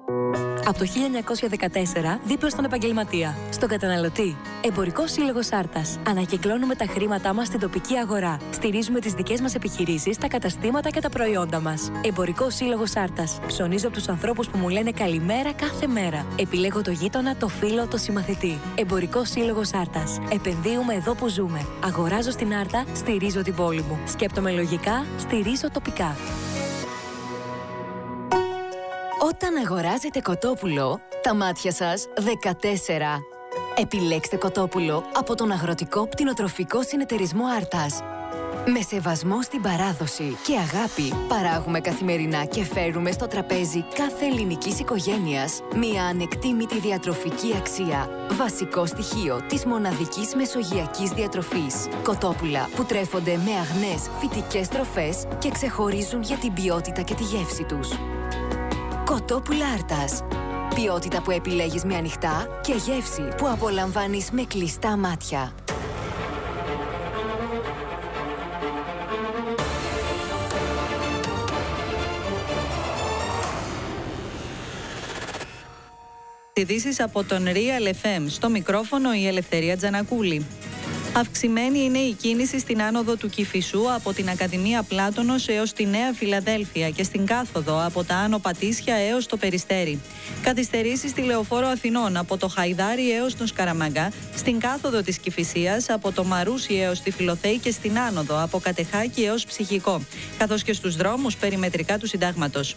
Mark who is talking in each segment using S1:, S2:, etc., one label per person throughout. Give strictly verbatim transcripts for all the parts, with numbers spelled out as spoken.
S1: Από το χίλια εννιακόσια δεκατέσσερα, δίπλα στον επαγγελματία, στον καταναλωτή. Εμπορικός Σύλλογος Άρτας. Ανακυκλώνουμε τα χρήματά μας στην τοπική αγορά. Στηρίζουμε τις δικές μας επιχειρήσεις, τα καταστήματα και τα προϊόντα μας. Εμπορικός Σύλλογος Άρτας. Ψωνίζω από τους ανθρώπους που μου λένε καλημέρα κάθε μέρα. Επιλέγω το γείτονα, το φίλο, το συμμαθητή. Εμπορικός Σύλλογος Άρτας. Επενδύουμε εδώ που ζούμε. Αγοράζω στην Άρτα, στηρίζω την πόλη μου. Σκέπτομαι λογικά, στηρίζω τοπικά.
S2: Όταν αγοράζετε κοτόπουλο, τα μάτια σας δεκατέσσερα. Επιλέξτε κοτόπουλο από τον Αγροτικό Πτηνοτροφικό Συνεταιρισμό Άρτας. Με σεβασμό στην παράδοση και αγάπη, παράγουμε καθημερινά και φέρνουμε στο τραπέζι κάθε ελληνικής οικογένειας μια ανεκτήμητη διατροφική αξία. Βασικό στοιχείο της μοναδικής μεσογειακής διατροφής. Κοτόπουλα που τρέφονται με αγνές φυτικές τροφές και ξεχωρίζουν για την ποιότητα και τη γεύση τους. Κοτόπουλα Άρτας. Ποιότητα που επιλέγεις με ανοιχτά και γεύση που απολαμβάνεις με κλειστά μάτια.
S3: Ειδήσεις από τον Real εφ εμ. Στο μικρόφωνο η Ελευθερία Τζανακούλη. Αυξημένη είναι η κίνηση στην άνοδο του Κηφισού από την Ακαδημία Πλάτωνος έως τη Νέα Φιλαδέλφια και στην κάθοδο από τα Άνω Πατήσια έως το Περιστέρι. Καθυστερήσεις στη Λεωφόρο Αθηνών από το Χαϊδάρι έως τον Σκαραμαγκά, στην κάθοδο της Κηφισίας από το Μαρούσι έως τη Φιλοθέη και στην άνοδο από Κατεχάκη έως Ψυχικό, καθώς και στους δρόμους περιμετρικά του Συντάγματος.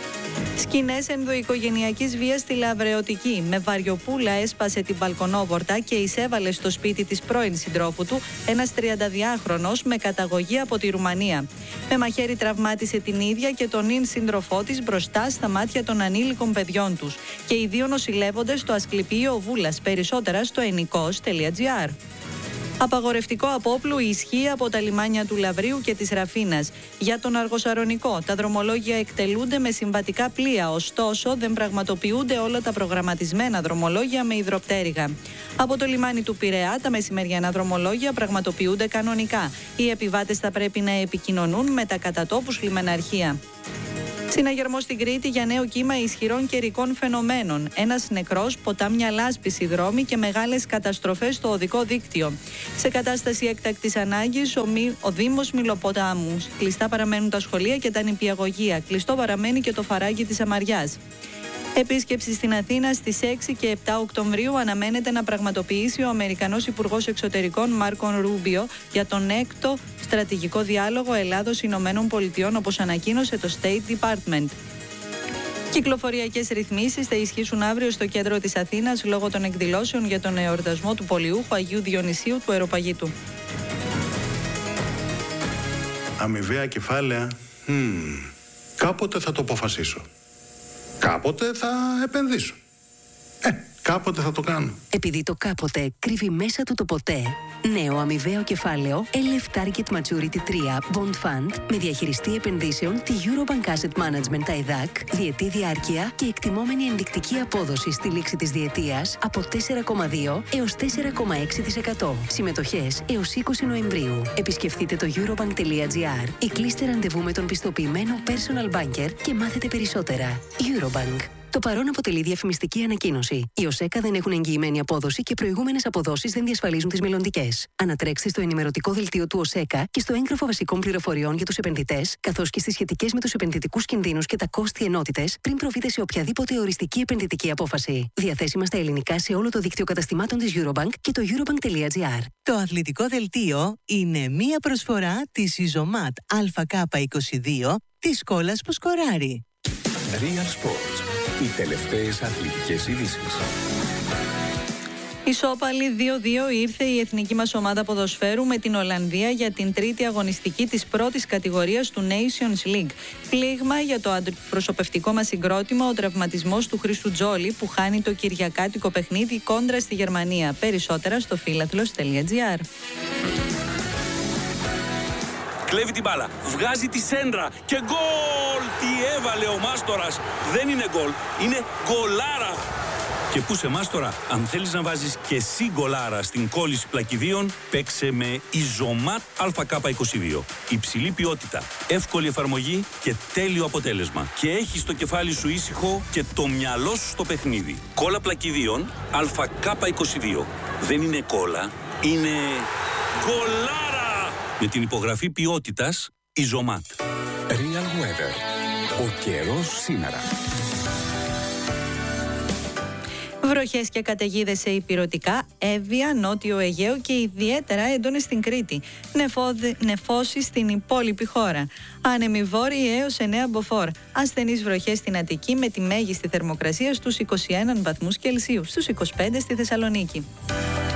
S3: Σκηνές ενδοοικογενειακής βίας στη Λαβρεωτική. Με βαριοπούλα έσπασε την μπαλκονόπορτα και εισέβαλε στο σπίτι της πρώην συντρόφου του ένας τριανταδυάχρονος με καταγωγή από τη Ρουμανία. Με μαχαίρι τραυμάτισε την ίδια και τον ιν σύντροφό της μπροστά στα μάτια των ανήλικων παιδιών τους. Και οι δύο νοσηλεύονται στο Ασκληπείο Βούλας. Περισσότερα στο ενικός τελεία τζι άρ. Απαγορευτικό απόπλου ισχύει από τα λιμάνια του Λαβρίου και της Ραφίνας. Για τον Αργοσαρονικό, τα δρομολόγια εκτελούνται με συμβατικά πλοία, ωστόσο δεν πραγματοποιούνται όλα τα προγραμματισμένα δρομολόγια με υδροπτέρυγα. Από το λιμάνι του Πειραιά, τα μεσημεριανά δρομολόγια πραγματοποιούνται κανονικά. Οι επιβάτες θα πρέπει να επικοινωνούν με τα κατατόπους λιμεναρχεία. Συναγερμός στην Κρήτη για νέο κύμα ισχυρών καιρικών φαινομένων. Ένας νεκρός, ποτάμια λάσπης δρόμοι και μεγάλες καταστροφές στο οδικό δίκτυο. Σε κατάσταση έκτακτης ανάγκης, ο, Μη, ο Δήμος Μηλοποτάμου. Κλειστά παραμένουν τα σχολεία και τα νηπιαγωγεία. Κλειστό παραμένει και το φαράγγι της Αμαριάς. Επίσκεψη στην Αθήνα στις έξι και επτά Οκτωβρίου αναμένεται να πραγματοποιήσει ο Αμερικανός Υπουργός Εξωτερικών Μάρκο Ρούμπιο για τον έκτο στρατηγικό διάλογο Ελλάδος-Ηνωμένων Πολιτειών, όπως ανακοίνωσε το State Department. Κυκλοφοριακές ρυθμίσεις θα ισχύσουν αύριο στο κέντρο της Αθήνας λόγω των εκδηλώσεων για τον εορτασμό του Πολιούχου Αγίου Διονυσίου του Αεροπαγήτου.
S4: Αμοιβαία κεφάλαια. Mm. Κάποτε θα το αποφασίσω. Κάποτε θα επενδύσω. Ε, κάποτε θα το κάνω.
S2: Επειδή το κάποτε κρύβει μέσα του το ποτέ, νέο αμοιβαίο κεφάλαιο ελ εφ Target Maturity τρία Bond Fund με διαχειριστή επενδύσεων τη Eurobank Asset Management τα ΕΔΑΚ, διετή διάρκεια και εκτιμόμενη ενδεικτική απόδοση στη λήξη της διετίας από τέσσερα κόμμα δύο έως τέσσερα κόμμα έξι τοις εκατό. Συμμετοχές έως είκοσι Νοεμβρίου. Επισκεφτείτε το eurobank τελεία τζι άρ ή κλείστε ραντεβού με τον πιστοποιημένο personal banker και μάθετε περισσότερα. Eurobank. Το παρόν αποτελεί διαφημιστική ανακοίνωση. Οι ΟΣΕΚΑ δεν έχουν εγγυημένη απόδοση και προηγούμενες αποδόσεις δεν διασφαλίζουν τις μελλοντικές. Ανατρέξτε στο ενημερωτικό δελτίο του ΟΣΕΚΑ και στο έγγραφο βασικών πληροφοριών για τους επενδυτές, καθώς και στις σχετικές με τους επενδυτικούς κινδύνους και τα κόστη ενότητες, πριν προβείτε σε οποιαδήποτε οριστική επενδυτική απόφαση. Διαθέσιμα στα ελληνικά σε όλο το δίκτυο καταστημάτων της Eurobank και το eurobank τελεία τζι άρ.
S5: Το αθλητικό δελτίο είναι μία προσφορά της Ιζωμάτ Α Κ είκοσι δύο της κόλλας που σκοράρει.
S6: Real Sports. Οι τελευταίες αθλητικές ειδήσεις.
S3: Ισόπαλη δύο δύο ήρθε η εθνική μας ομάδα ποδοσφαίρου με την Ολλανδία για την τρίτη αγωνιστική της πρώτης κατηγορίας του Nations League. Πλήγμα για το αντιπροσωπευτικό μας συγκρότημα ο τραυματισμός του Χρήστου Τζόλη που χάνει το κυριακάτικο παιχνίδι κόντρα στη Γερμανία. Περισσότερα στο φίλαθλος τελεία τζι άρ.
S7: Κλέβει την μπάλα, βγάζει τη σέντρα και γκολ! Τι έβαλε ο Μάστορας! Δεν είναι γκολ, είναι γκολάρα! Και πού σε εμάς τώρα, αν θέλεις να βάζεις και εσύ γκολάρα στην κόλληση πλακιδίων, παίξε με Ιζωμάτ Α Κ είκοσι δύο. Υψηλή ποιότητα, εύκολη εφαρμογή και τέλειο αποτέλεσμα. Και έχεις το κεφάλι σου ήσυχο και το μυαλό σου στο παιχνίδι. Κόλλα πλακιδίων Α Κ είκοσι δύο. Δεν είναι κόλλα, είναι γκολάρα! Με την υπογραφή ποιότητας Ιζωμάτ.
S6: Real Weather. Ο καιρός σήμερα.
S3: Βροχές και καταιγίδες σε ηπειρωτικά, Εύβοια, Νότιο Αιγαίο και ιδιαίτερα έντονες στην Κρήτη. Νεφώδη, νεφώσεις στην υπόλοιπη χώρα. Άνεμοι βόρειοι έως εννέα μποφόρ. Ασθενείς βροχές στην Αττική με τη μέγιστη θερμοκρασία στους είκοσι ένα βαθμούς Κελσίου, στους είκοσι πέντε στη Θεσσαλονίκη.